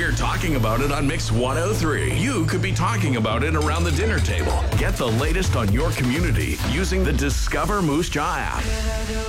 We're talking about it on Mix 103. You could be talking about it around the dinner table. Get the latest on your community using the Discover Moose Jaw app.